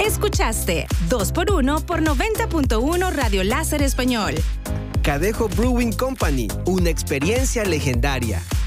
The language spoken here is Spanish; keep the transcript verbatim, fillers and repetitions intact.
Escuchaste dos por uno por noventa punto uno Radio Láser Español. Cadejo Brewing Company, una experiencia legendaria.